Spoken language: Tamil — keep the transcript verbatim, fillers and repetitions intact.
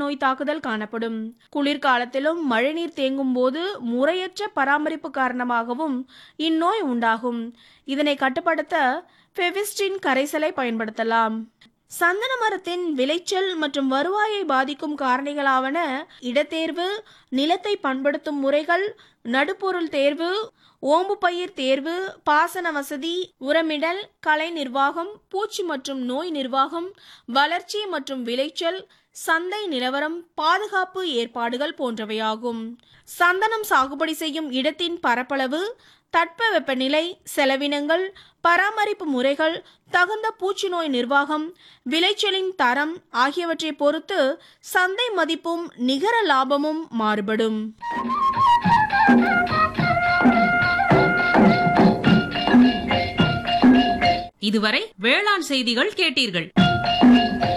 நோய் தாக்குதல் காணப்படும். குளிர்காலத்திலும் மழைநீர் தேங்கும் போது முறையற்ற பராமரிப்பு காரணமாகவும் இந்நோய் உண்டாகும். இதனை கட்டுப்படுத்த ஃபெவிஸ்டின் கரைசலை பயன்படுத்தலாம். சந்தன மரத்தின் விளைச்சல் மற்றும் வருவாயை பாதிக்கும் காரணிகளாவன இடத்தேர்வு, நிலத்தை பண்படுத்தும் முறைகள், நடுப்பொருள் தேர்வு, ஓம்பு பயிர் தேர்வு, பாசன வசதி, உரமிடல், கலை நிர்வாகம், பூச்சி மற்றும் நோய் நிர்வாகம், வளர்ச்சி மற்றும் விளைச்சல், சந்தை நிலவரம், பாதுகாப்பு ஏற்பாடுகள் போன்றவையாகும். சந்தனம் சாகுபடி செய்யும் இடத்தின் பரப்பளவு, தட்பவெப்பநிலை, செலவினங்கள், பராமரிப்பு முறைகள், தகுந்த பூச்சி நோய் நிர்வாகம், விளைச்சலின் தரம் ஆகியவற்றை பொறுத்து சந்தை மதிப்பும் நிகர லாபமும் மாறுபடும். இதுவரை வேளாண் செய்திகள் கேட்டீர்கள்.